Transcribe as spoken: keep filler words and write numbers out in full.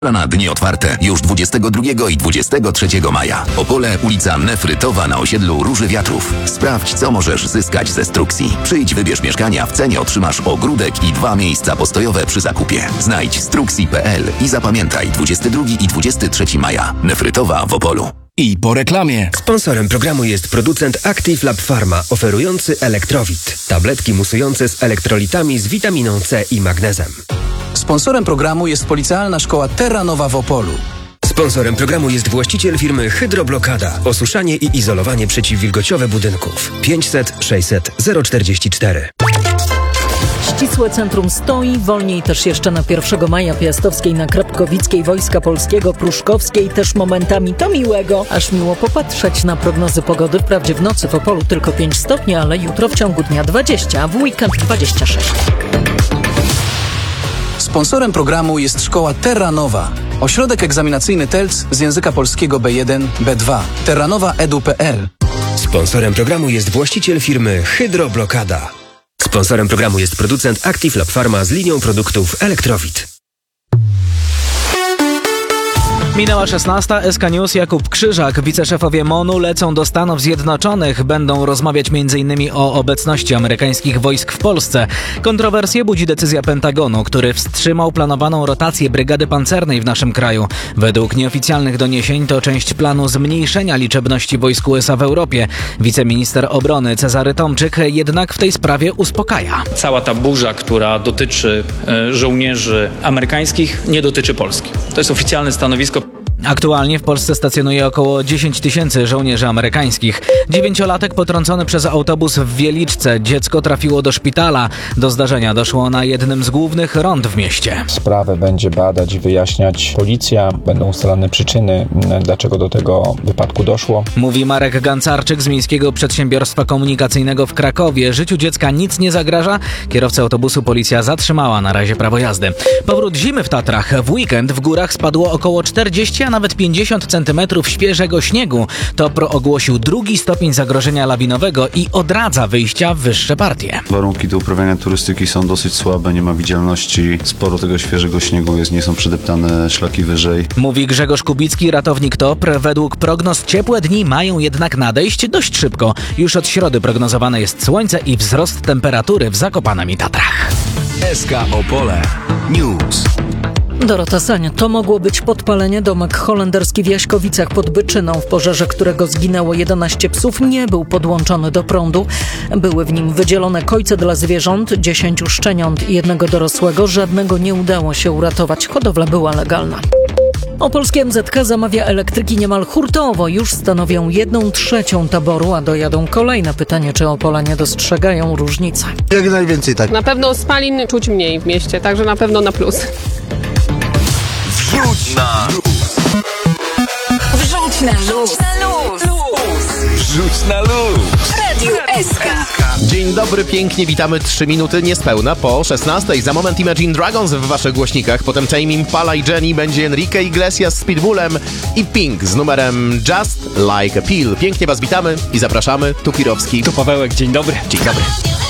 Na dni otwarte już dwudziestego drugiego i dwudziestego trzeciego maja. Opole, ulica Nefrytowa na osiedlu Róży Wiatrów. Sprawdź, co możesz zyskać ze Struksii. Przyjdź, wybierz mieszkania, w cenie otrzymasz ogródek i dwa miejsca postojowe przy zakupie. Znajdź struksii kropka p l i zapamiętaj dwudziestego drugiego i dwudziestego trzeciego maja. Nefrytowa w Opolu. I po reklamie. Sponsorem programu jest producent Active Lab Pharma, oferujący Elektrowit. Tabletki musujące z elektrolitami z witaminą C i magnezem. Sponsorem programu jest Policealna Szkoła Terranowa w Opolu. Sponsorem programu jest właściciel firmy Hydroblokada. Osuszanie i izolowanie przeciwwilgociowe budynków. pięćset sześćset zero czterdzieści cztery. Ścisłe centrum stoi, wolniej też jeszcze na pierwszego maja Piastowskiej, na Krapkowickiej, Wojska Polskiego, Pruszkowskiej, też momentami to miłego. Aż miło popatrzeć na prognozy pogody. Wprawdzie w nocy w Opolu tylko pięć stopni, ale jutro w ciągu dnia dwadzieścia, a w weekend dwadzieścia sześć. Sponsorem programu jest Szkoła Terranowa. Ośrodek egzaminacyjny T E L C z języka polskiego B jeden B dwa. terranowa kropka e d u kropka p l. Sponsorem programu jest właściciel firmy Hydroblokada. Sponsorem programu jest producent Active Lab Pharma z linią produktów Elektrowit. Minęła szesnasta, S K News, Jakub Krzyżak. Wiceszefowie MONU lecą do Stanów Zjednoczonych. Będą rozmawiać m.in. o obecności amerykańskich wojsk w Polsce. Kontrowersje budzi decyzja Pentagonu, który wstrzymał planowaną rotację brygady pancernej w naszym kraju. Według nieoficjalnych doniesień to część planu zmniejszenia liczebności wojsk U S A w Europie. Wiceminister obrony Cezary Tomczyk jednak w tej sprawie uspokaja. Cała ta burza, która dotyczy e, żołnierzy amerykańskich, nie dotyczy Polski. To jest oficjalne stanowisko. Aktualnie w Polsce stacjonuje około dziesięć tysięcy żołnierzy amerykańskich. Dziewięciolatek potrącony przez autobus w Wieliczce. Dziecko trafiło do szpitala. Do zdarzenia doszło na jednym z głównych rond w mieście. Sprawę będzie badać i wyjaśniać policja. Będą ustalane przyczyny, dlaczego do tego wypadku doszło. Mówi Marek Gancarczyk z Miejskiego Przedsiębiorstwa Komunikacyjnego w Krakowie. Życiu dziecka nic nie zagraża. Kierowcę autobusu policja zatrzymała na razie prawo jazdy. Powrót zimy w Tatrach. W weekend w górach spadło około czterdzieści, a nawet pięćdziesiąt centymetrów świeżego śniegu. TOPR ogłosił drugi stopień zagrożenia lawinowego i odradza wyjścia w wyższe partie. Warunki do uprawiania turystyki są dosyć słabe, nie ma widzialności. Sporo tego świeżego śniegu jest, nie są przydeptane szlaki wyżej. Mówi Grzegorz Kubicki, ratownik TOPR. Według prognoz ciepłe dni mają jednak nadejść dość szybko. Już od środy prognozowane jest słońce i wzrost temperatury w Zakopanem i Tatrach. S K Opole News. Dorota Sań. To mogło być podpalenie. Domek holenderski w Jaśkowicach pod Byczyną, w pożarze którego zginęło jedenaście psów, nie był podłączony do prądu. Były w nim wydzielone kojce dla zwierząt, dziesięciu szczeniąt i jednego dorosłego. Żadnego nie udało się uratować. Hodowla była legalna. Opolskie M Z K zamawia elektryki niemal hurtowo. Już stanowią jedną trzecią taboru, a dojadą kolejne. Pytanie, czy Opolanie dostrzegają różnicę. Jak najwięcej tak. Na pewno spalin czuć mniej w mieście, także na pewno na plus. Wrzuć na luz. Wrzuć na luz. Wrzuć na luz. Radio S K. Dzień dobry, pięknie witamy. Trzy minuty niespełna po szesnastej. Za moment Imagine Dragons w waszych głośnikach. Potem Tame Impala i Jenny, będzie Enrique Iglesias z Pitbullem i Pink z numerem Just Like a Pill. Pięknie was witamy i zapraszamy. Tu Kirowski. Tu Pawełek, dzień dobry. Dzień dobry.